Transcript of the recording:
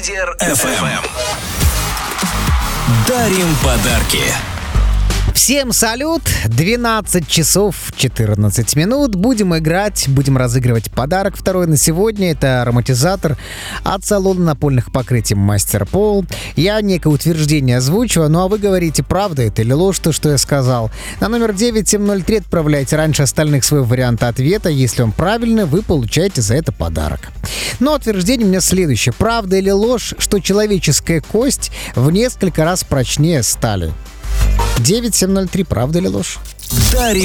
FM. Дарим подарки. Всем салют! 12 часов 14 минут. Будем играть, будем разыгрывать подарок второй на сегодня. Это ароматизатор от салона напольных покрытий «Мастер Пол». Я некое утверждение озвучиваю, ну а вы говорите, правда это или ложь, то, что я сказал. На номер 9703 отправляйте раньше остальных свой вариант ответа. Если он правильный, вы получаете за это подарок. Но утверждение у меня следующее. Правда или ложь, что человеческая кость в несколько раз прочнее стали? 9703, правда или ложь? Дарим